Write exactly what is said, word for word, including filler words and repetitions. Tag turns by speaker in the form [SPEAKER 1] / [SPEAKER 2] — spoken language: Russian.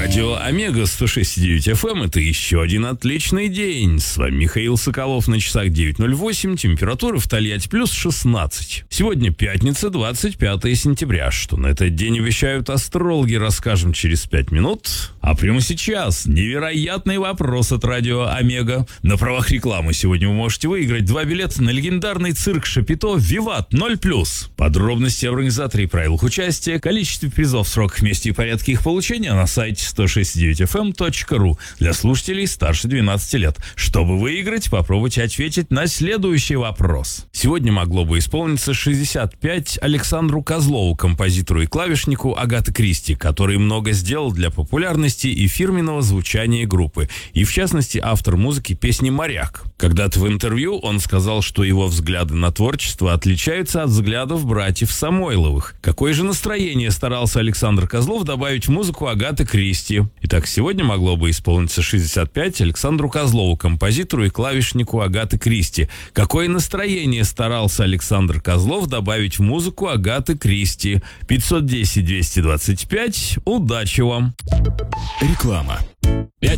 [SPEAKER 1] Радио Омега сто шесть и девять эф эм – это еще один отличный день. С вами Михаил Соколов, на часах девять ноль восемь, температура в Тольятти плюс шестнадцать. Сегодня пятница, двадцать пятое сентября. Что на этот день обещают астрологи, расскажем через пять минут. А прямо сейчас невероятный вопрос от Радио Омега. На правах рекламы сегодня вы можете выиграть два билета на легендарный цирк Шапито «Виват ноль плюс». Подробности, организаторы и правилах участия, количество призов, сроках, месте и порядке их получения на сайте сто шесть и девять эф эм точка ру для слушателей старше двенадцати лет. Чтобы выиграть, попробуйте ответить на следующий вопрос. Сегодня могло бы исполниться шестьдесят пять Александру Козлову, композитору и клавишнику Агаты Кристи, который много сделал для популярности и фирменного звучания группы, и в частности автор музыки песни «Моряк». Когда-то в интервью он сказал, что его взгляды на творчество отличаются от взглядов братьев Самойловых. Какое же настроение старался Александр Козлов добавить в музыку Агаты Кристи? Итак, сегодня могло бы исполниться шестьдесят пять Александру Козлову, композитору и клавишнику Агаты Кристи. Какое настроение старался Александр Козлов добавить в музыку Агаты Кристи? пятьсот десять двести двадцать пять. Удачи вам!
[SPEAKER 2] Реклама.